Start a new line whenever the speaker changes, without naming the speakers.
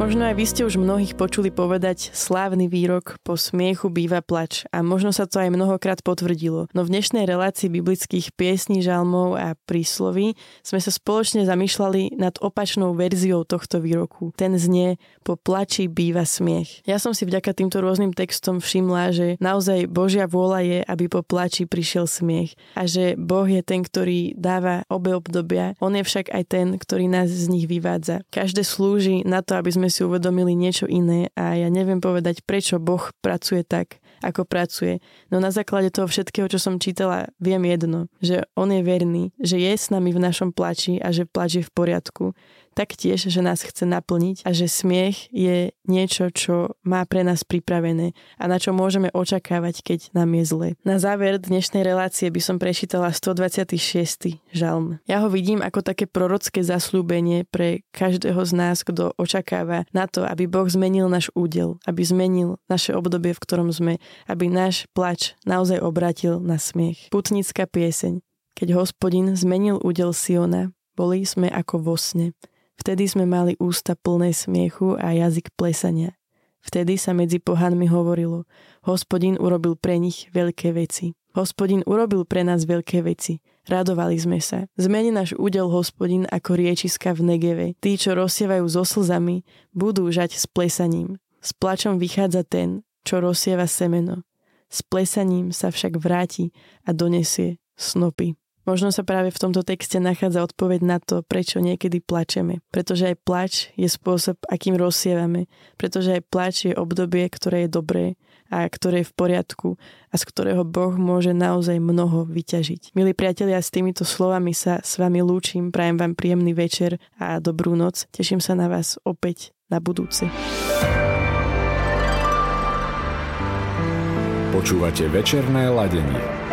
Možno aj vy ste už mnohých počuli povedať slávny výrok po smiechu býva plač a možno sa to aj mnohokrát potvrdilo. No v dnešnej relácii biblických piesní, žalmov a prísloví sme sa spoločne zamýšľali nad opačnou verziou tohto výroku. Ten znie po plači býva smiech. Ja som si vďaka týmto rôznym textom všimla, že naozaj Božia vôľa je, aby po plači prišiel smiech a že Boh je ten, ktorý dáva obe obdobia. On je však aj ten, ktorý nás z nich vyvádza. Každé slúži na to, aby sme si uvedomili niečo iné a ja neviem povedať, prečo Boh pracuje tak, ako pracuje. No na základe toho všetkého, čo som čítala, viem jedno, že on je verný, že je s nami v našom plači a že plač je v poriadku. Taktiež, že nás chce naplniť a že smiech je niečo, čo má pre nás pripravené a na čo môžeme očakávať, keď nám je zle. Na záver dnešnej relácie by som prečítala 126. žalm. Ja ho vidím ako také prorocké zasľúbenie pre každého z nás, kto očakáva na to, aby Boh zmenil náš údel, aby zmenil naše obdobie, v ktorom sme, aby náš plač naozaj obrátil na smiech. Putnická pieseň. Keď Hospodin zmenil údel Siona, boli sme ako vo sne. Vtedy sme mali ústa plné smiechu a jazyk plesania. Vtedy sa medzi pohanmi hovorilo, Hospodin urobil pre nich veľké veci. Hospodin urobil pre nás veľké veci. Radovali sme sa. Zmeni náš údel, Hospodin, ako riečiska v Negeve. Tí, čo rozsievajú so slzami, budú žať s plesaním. S plačom vychádza ten, čo rozsieva semeno. S plesaním sa však vráti a donesie snopy. Možno sa práve v tomto texte nachádza odpoveď na to, prečo niekedy plačeme. Pretože aj plač je spôsob, akým rozsievame. Pretože aj plač je obdobie, ktoré je dobré a ktoré je v poriadku a z ktorého Boh môže naozaj mnoho vyťažiť. Milí priatelia, s týmito slovami sa s vami lúčim. Prajem vám príjemný večer a dobrú noc. Teším sa na vás opäť na budúce.
Počúvate večerné ladenie.